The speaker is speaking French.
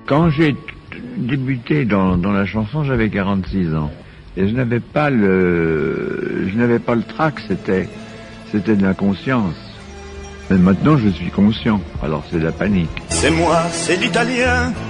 Quand j'ai débuté dans la chanson, j'avais 46 ans. Et je n'avais pas le trac, c'était de l'inconscience. Mais maintenant, je suis conscient. Alors c'est de la panique. C'est moi, c'est l'italien.